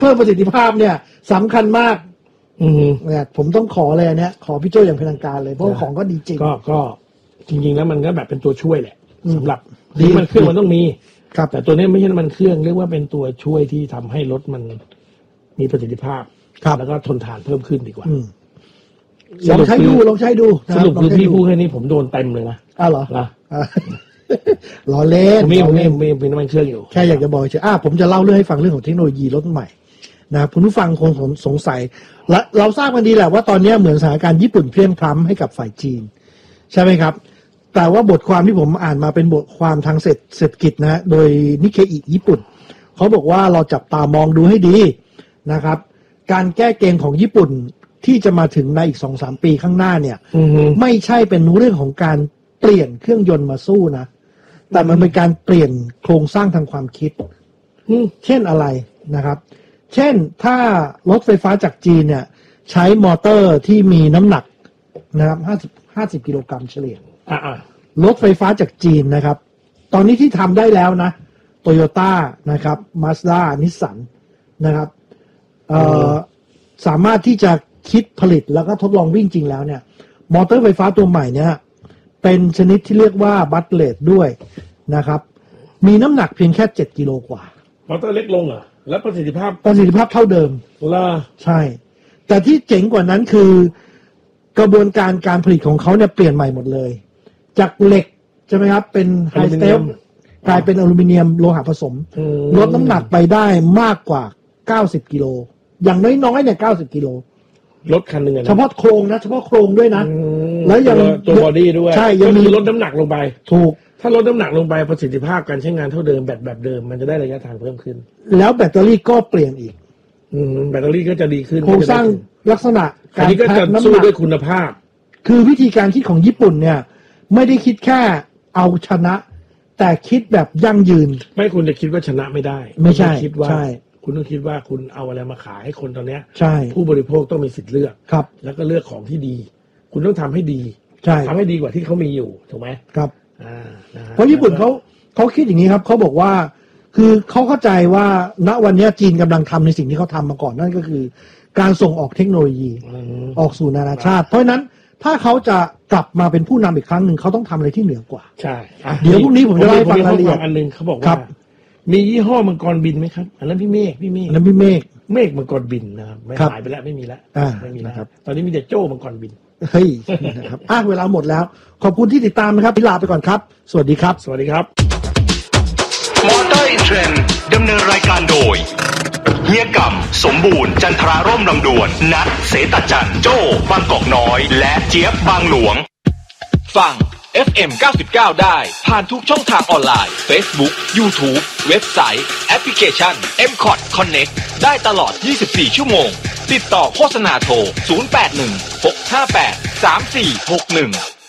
เพิ่มประสิทธิภาพเนี่ยสำคัญมากเนี่ยผมต้องขอเลยอันเนี้ยขอพี่โจอย่างเป็นทางการเลยเพราะของก็ดีจริงก็จริงๆแล้วมันก็แบบเป็นตัวช่วยแหละสำหรับนี่มันเครื่องมันต้องมีครับแต่ตัวนี้ไม่ใช่น้ำมันเครื่องเรียกว่าเป็นตัวช่วยที่ทำให้รถมันมีประสิทธิภาพแล้วก็ทนทานเพิ่มขึ้นดีกว่าลองใช้ดูสรุปคือพี่พูดแค่นี้ผมโดนเต็มเลยนะเหรอนะล้อเล่นผมมีน้ำมันเครื่องอยู่แค่อยากจะบอกเฉยผมจะเล่าเรื่องให้ฟังเรื่องของเทคโนโลยีรถใหม่นะคุณผู้ฟังคงสงสัยและเราทราบกันดีแหละว่าตอนนี้เหมือนสถานการณ์ญี่ปุ่นเพลียงพล้ำให้กับฝ่ายจีนใช่ไหมครับแต่ว่าบทความที่ผมอ่านมาเป็นบทความทางเศรษฐกิจนะโดยนิเคอิญี่ปุ่นเขาบอกว่าเราจับตามองดูให้ดีนะครับการแก้เกมของญี่ปุ่นที่จะมาถึงในอีก 2-3 ปีข้างหน้าเนี่ยไม่ใช่เป็นเรื่องของการเปลี่ยนเครื่องยนต์มาสู้นะแต่มันเป็นการเปลี่ยนโครงสร้างทางความคิดเช่นอะไรนะครับเช่นถ้ารถไฟฟ้าจากจีนเนี่ยใช้มอเตอร์ที่มีน้ำหนักนะครับ50กิโลกรัมเฉลี่ยรถไฟฟ้าจากจีนนะครับตอนนี้ที่ทำได้แล้วนะโตโยต้านะครับมาสด้านิสสันนะครับสามารถที่จะคิดผลิตแล้วก็ทดลองวิ่งจริงแล้วเนี่ยมอเตอร์ไฟฟ้าตัวใหม่เนี่ยเป็นชนิดที่เรียกว่าบัตเลตด้วยนะครับมีน้ำหนักเพียงแค่7กิโลกว่ามอเตอร์เล็กลงเหรอแล้วประสิทธิภาพเท่าเดิมล่ะใช่แต่ที่เจ๋งกว่านั้นคือกระบวนการผลิตของเขาเนี่ยเปลี่ยนใหม่หมดเลยจากเหล็กใช่ไหมครับเป็นไฮสเตลกลายเป็นอลูมิเนียมโลหะผสมลดน้ำหนักไปได้มากกว่า90กิโลอย่างน้อยๆเนี่ย90กิโลรถคันหนึ่งเฉพาะโครงนะเฉพาะโครงด้วยนะแล้วยังตัวบอดี้ด้วยใช่ยังมีลดน้ำหนักลงไปถูกถ้าลดน้ำหนักลงไปประสิทธิภาพการใช้งานเท่าเดิมแบบเดิมมันจะได้ระยะทางเพิ่มขึ้นแล้วแบตเตอรี่ก็เปลี่ยนอีกแบตเตอรี่ก็จะดีขึ้นโครงสร้างลักษณะการนี้ก็จะสู้ด้วยคุณภาพคือวิธีการคิดของญี่ปุ่นเนี่ยไม่ได้คิดแค่เอาชนะแต่คิดแบบยั่งยืนไม่คุณจะคิดว่าชนะไม่ได้ไม่ใช่คิดว่าคุณต้องคิดว่าคุณเอาอะไรมาขายให้คนตอนเนี้ยใช่ผู้บริโภคต้องมีสิทธิ์เลือกครับแล้วก็เลือกของที่ดีคุณต้องทำให้ดีใช่ทำให้ดีกว่าที่เขามีอยู่ถูกไหมครับเพราะญี่ปุ่นเขาคิดอย่างนี้ครับเขาบอกว่าคือเขาเข้าใจว่าณวันนี้จีนกำลังทำในสิ่งที่เขาทำมาก่อนนั่นก็คือการส่งออกเทคโนโลยีออกสู่นานาชาติเพราะฉะนั้นถ้าเขาจะกลับมาเป็นผู้นำอีกครั้งหนึ่งเขาต้องทำอะไรที่เหนือกว่าใช่เดี๋ยวพรุ่งนี้ผมจะเล่าให้ฟังรายละเอียดอันนึงเขาบอกว่ามียี่ห้อมังกรบินไหมครับอันนั้นพี่เมฆอันนั้นพี่เมฆมังกรบินนะครับไม่หายไปแล้วไม่มีแล้วไม่มีแล้วครับตอนนี้มีแต่โจ้มังกรบินเฮ้ยนะครับเวลาหมดแล้วขอบคุณที่ติดตามนะครับพี่ลาไปก่อนครับสวัสดีครับสวัสดีครับมอเตอร์อินเทรนด์ดำเนินรายการโดยเฮียก่ำสมบูรณ์จันทราร่มลำดวนนัทเสตจันโจ้บางกอกน้อยและเจี๊ยบบางหลวงฟัง FM 99 ได้ผ่านทุกช่องทางออนไลน์ Facebook YouTube เว็บไซต์แอปพลิเคชัน MCOT Connect ได้ตลอด24ชั่วโมงติดต่อโฆษณาโทร081 658 3461